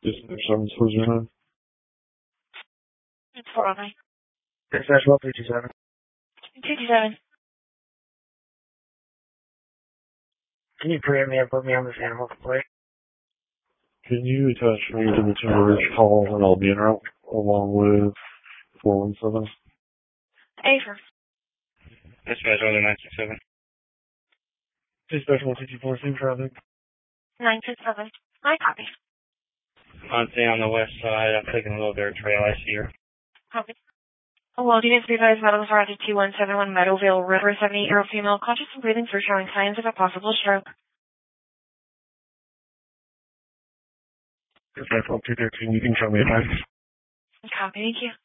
Dispatch 749. It's 409. Dispatch 1227. 227. Can you pre me and put me on this animal complaint? Can you attach me to the Timber Ridge call and I'll be en route along with 417? Affirm. Dispatch 967. Dispatch 154, same traffic. 967. I copy. Monte on the west side. I'm taking a little dirt trail. I see her. Copy. Well, units be advised, Meadows Route 2171 Meadowville River, 78-year-old female, conscious and breathing through, showing signs of a possible stroke. Dispatch 1213, you can show me a time. Copy, thank you.